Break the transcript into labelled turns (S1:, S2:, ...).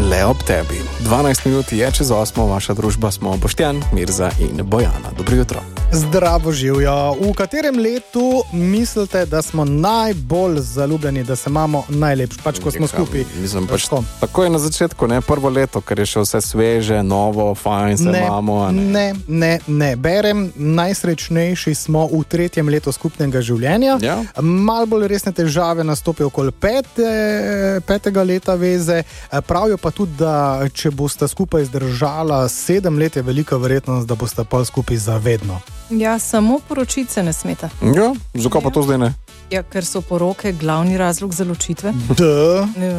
S1: le ob tebi. 12 minut je čez 8, vaša družba smo Boštjan, Mirza in Bojana. Dobro jutro.
S2: Zdravo živjo. V katerem letu mislite, da smo najbolj zaljubljeni, da se imamo najlepši, pač ko smo skupaj?
S1: Mislim, pač tako je na začetku, ne? Prvo leto, ker je še vse sveže, novo, fajn se imamo.
S2: Ne. Berem, najsrečnejši smo v 3. letu skupnega življenja.
S1: Ja.
S2: Mal bolj resne težave nastopijo okoli 5. leta veze. Pravijo pa tudi, da če boste skupaj zdržala 7 let, je velika verjetnost, da boste pa skupaj zavedno.
S3: Ja, samo poročice ne smete.
S1: Ja, zakaj pa to zdaj ne?
S3: Ja, ker so poroke glavni razlog za ločitve.
S2: Da.